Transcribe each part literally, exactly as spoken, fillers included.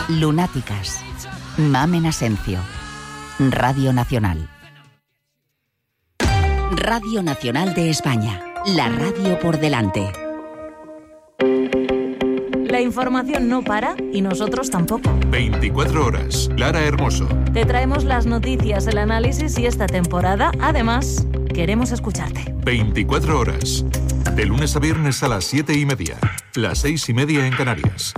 Lunáticas. Mamen Asencio. Radio Nacional. Radio Nacional de España. La radio por delante. La información no para y nosotros tampoco. veinticuatro horas. Lara Hermoso. Te traemos las noticias, el análisis y esta temporada, además, queremos escucharte. veinticuatro horas. De lunes a viernes a las siete y media. Las seis y media en Canarias.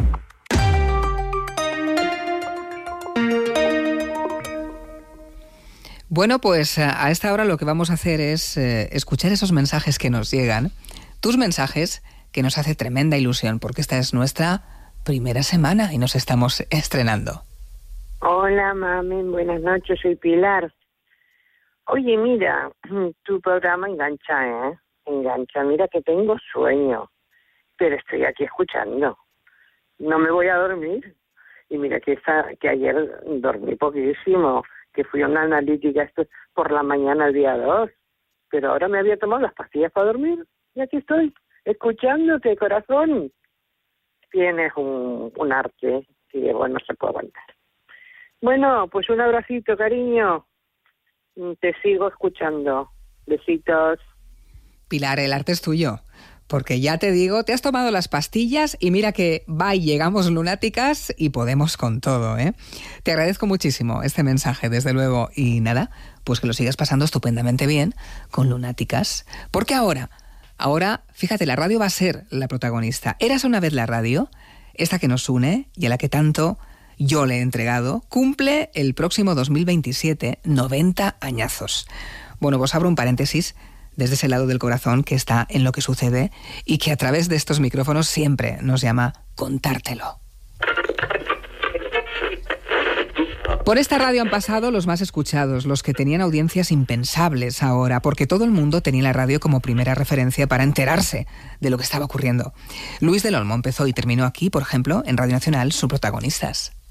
Bueno, pues a esta hora lo que vamos a hacer es eh, escuchar esos mensajes que nos llegan. Tus mensajes, que nos hace tremenda ilusión, porque esta es nuestra primera semana y nos estamos estrenando. Hola, mami, buenas noches, soy Pilar. Oye, mira, tu programa engancha, ¿eh? Engancha, mira que tengo sueño, pero estoy aquí escuchando. No me voy a dormir. Y mira que, esta, que ayer dormí poquísimo, que fui a una analítica esto por la mañana el día dos, pero ahora me había tomado las pastillas para dormir y aquí estoy, escuchándote, corazón. Tienes un, un arte que, bueno, se puede aguantar. Bueno, pues un abracito, cariño. Te sigo escuchando. Besitos. Pilar, el arte es tuyo. Porque ya te digo, te has tomado las pastillas y mira que va y llegamos lunáticas y podemos con todo, ¿eh? Te agradezco muchísimo este mensaje, desde luego. Y nada, pues que lo sigas pasando estupendamente bien con Lunáticas. Porque ahora, ahora, fíjate, la radio va a ser la protagonista. Érase una vez la radio, esta que nos une y a la que tanto yo le he entregado, cumple el próximo dos mil veintisiete noventa añazos. Bueno, pues abro un paréntesis desde ese lado del corazón que está en lo que sucede y que a través de estos micrófonos siempre nos llama contártelo. Por esta radio han pasado los más escuchados, los que tenían audiencias impensables ahora, porque todo el mundo tenía la radio como primera referencia para enterarse de lo que estaba ocurriendo. Luis del Olmo empezó y terminó aquí, por ejemplo, en Radio Nacional, sus protagonistas.